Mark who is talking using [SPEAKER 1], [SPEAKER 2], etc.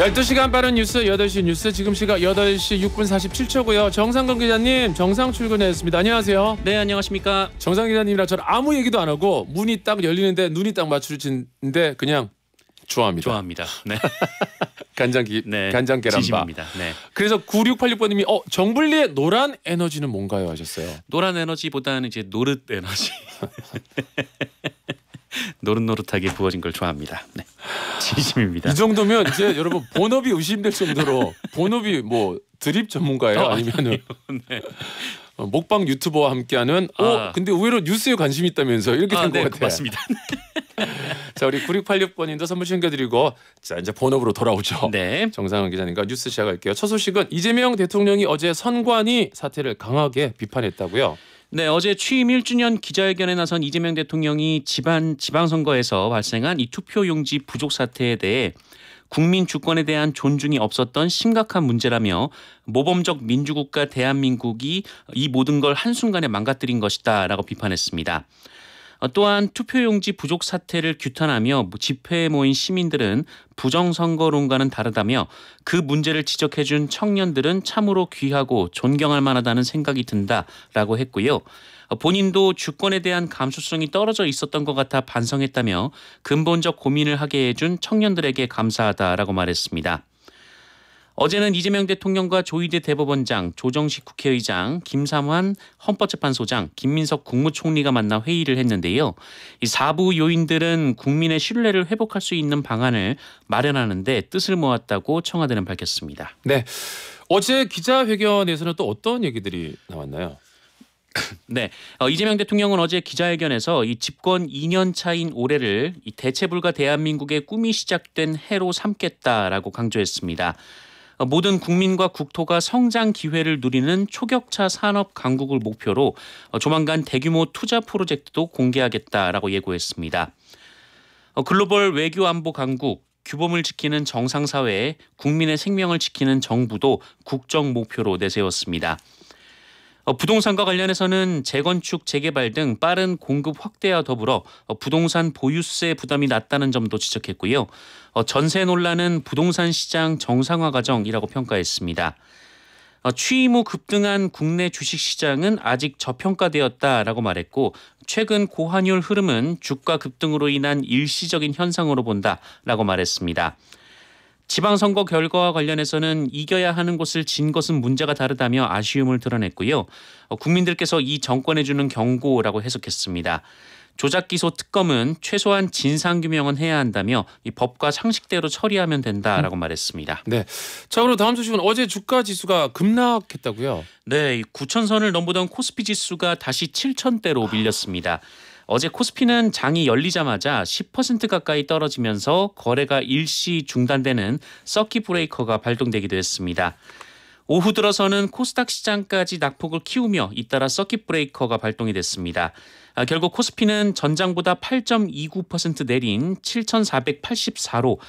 [SPEAKER 1] 12시간 빠른 뉴스 8시 뉴스 지금 시각 8시 6분 47초고요. 정상근 기자님 정상 출근했습니다. 안녕하세요.
[SPEAKER 2] 네, 안녕하십니까.
[SPEAKER 1] 정상 기자님이랑 저는 아무 얘기도 안 하고 문이 딱 열리는데 눈이 딱 마주치는데 그냥 좋아합니다.
[SPEAKER 2] 좋아합니다. 네.
[SPEAKER 1] 간장 계란밥.
[SPEAKER 2] 진심입니다. 네.
[SPEAKER 1] 그래서 9686번님이 정블리의 노란 에너지는 뭔가요 하셨어요.
[SPEAKER 2] 노란 에너지보다는 이제 노릇 에너지. 노릇노릇하게 부어진 걸 좋아합니다. 네. 진심입니다.
[SPEAKER 1] 이 정도면 이제 여러분 본업이 의심될 정도로 본업이 뭐 드립 전문가예요? 아니면은
[SPEAKER 2] 네.
[SPEAKER 1] 먹방 유튜버와 함께하는 근데 의외로 뉴스에 관심이 있다면서 이렇게 된 것 같아요.
[SPEAKER 2] 맞습니다.
[SPEAKER 1] 자, 우리 9686번님도 선물 챙겨드리고 자 이제 본업으로 돌아오죠.
[SPEAKER 2] 네.
[SPEAKER 1] 정상훈 기자님과 뉴스 시작할게요. 첫 소식은 이재명 대통령이 어제 선관위 사태를 강하게 비판했다고요.
[SPEAKER 2] 네, 어제 취임 1주년 기자회견에 나선 이재명 대통령이 지방선거에서 발생한 이 투표용지 부족 사태에 대해 국민 주권에 대한 존중이 없었던 심각한 문제라며 모범적 민주국가 대한민국이 이 모든 걸 한순간에 망가뜨린 것이다라고 비판했습니다. 또한 투표용지 부족 사태를 규탄하며 집회에 모인 시민들은 부정선거론과는 다르다며 그 문제를 지적해준 청년들은 참으로 귀하고 존경할 만하다는 생각이 든다라고 했고요. 본인도 주권에 대한 감수성이 떨어져 있었던 것 같아 반성했다며 근본적 고민을 하게 해준 청년들에게 감사하다라고 말했습니다. 어제는 이재명 대통령과 조희대 대법원장, 조정식 국회의장, 김삼환 헌법재판소장, 김민석 국무총리가 만나 회의를 했는데요. 이 4부 요인들은 국민의 신뢰를 회복할 수 있는 방안을 마련하는 데 뜻을 모았다고 청와대는 밝혔습니다.
[SPEAKER 1] 네, 어제 기자회견에서는 또 어떤 얘기들이 나왔나요?
[SPEAKER 2] 네, 이재명 대통령은 어제 기자회견에서 이 집권 2년 차인 올해를 이 대체불가 대한민국의 꿈이 시작된 해로 삼겠다라고 강조했습니다. 모든 국민과 국토가 성장 기회를 누리는 초격차 산업 강국을 목표로 조만간 대규모 투자 프로젝트도 공개하겠다라고 예고했습니다. 글로벌 외교 안보 강국, 규범을 지키는 정상사회, 국민의 생명을 지키는 정부도 국정 목표로 내세웠습니다. 부동산과 관련해서는 재건축, 재개발 등 빠른 공급 확대와 더불어 부동산 보유세 부담이 낮다는 점도 지적했고요. 전세 논란은 부동산 시장 정상화 과정이라고 평가했습니다. 취임 후 급등한 국내 주식시장은 아직 저평가되었다라고 말했고 최근 고환율 흐름은 주가 급등으로 인한 일시적인 현상으로 본다라고 말했습니다. 지방선거 결과와 관련해서는 이겨야 하는 곳을 진 것은 문제가 다르다며 아쉬움을 드러냈고요. 국민들께서 이 정권에 주는 경고라고 해석했습니다. 조작기소 특검은 최소한 진상규명은 해야 한다며 이 법과 상식대로 처리하면 된다라고 말했습니다.
[SPEAKER 1] 네, 자 그럼 다음 소식은 어제 주가 지수가 급락했다고요?
[SPEAKER 2] 네, 9,000선을 넘보던 코스피 지수가 다시 7,000대로 밀렸습니다. 어제 코스피는 장이 열리자마자 10% 가까이 떨어지면서 거래가 일시 중단되는 서킷 브레이커가 발동되기도 했습니다. 오후 들어서는 코스닥 시장까지 낙폭을 키우며 잇따라 서킷 브레이커가 발동이 됐습니다. 결국 코스피는 전장보다 8.29% 내린 7,484로